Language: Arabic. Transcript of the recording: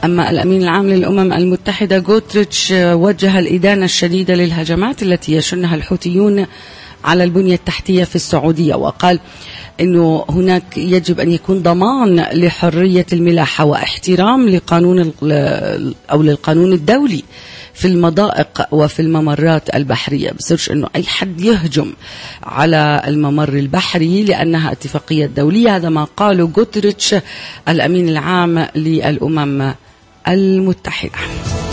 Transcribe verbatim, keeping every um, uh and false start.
أما الأمين العام للأمم المتحدة غوتريتش وجه الإدانة الشديدة للهجمات التي يشنها الحوثيون على البنية التحتية في السعودية، وقال إنه هناك يجب أن يكون ضمان لحرية الملاحة واحترام لقانون أو للقانون الدولي في المضائق وفي الممرات البحرية. بصيرش إنه أي حد يهجم على الممر البحري لأنها اتفاقية دولية. هذا ما قاله غوتريتش الأمين العام للأمم المتحدة.